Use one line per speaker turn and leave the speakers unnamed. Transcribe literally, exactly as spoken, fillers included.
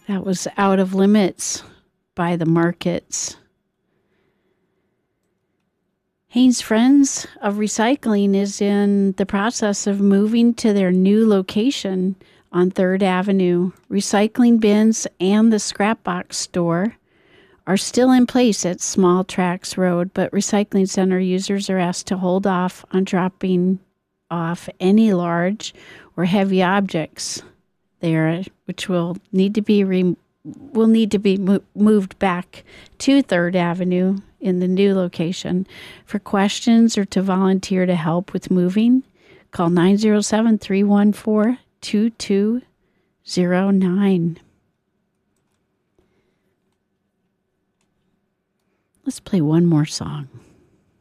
That was Out of Limits by The Markets. Haynes Friends of Recycling is in the process of moving to their new location on third Avenue. Recycling bins and the scrap box store are still in place at Small Tracks Road, but recycling center users are asked to hold off on dropping off any large or heavy objects there, which will need to be re- will need to be mo- moved back to third Avenue in the new location. For questions or to volunteer to help with moving, call nine oh seven, three one four, two two oh nine. Let's play one more song.